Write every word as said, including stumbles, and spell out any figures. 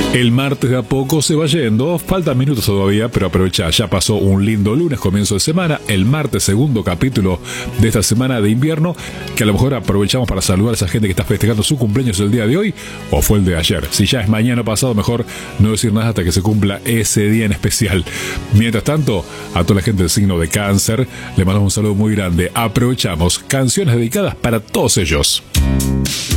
El martes de a poco se va yendo, faltan minutos todavía, pero aprovecha, ya pasó un lindo lunes, comienzo de semana, el martes, segundo capítulo de esta semana de invierno, que a lo mejor aprovechamos para saludar a esa gente que está festejando su cumpleaños el día de hoy, o fue el de ayer. Si ya es mañana o pasado, mejor no decir nada hasta que se cumpla ese día en especial. Mientras tanto, a toda la gente del signo de Cáncer, le mandamos un saludo muy grande. Aprovechamos canciones dedicadas para todos ellos.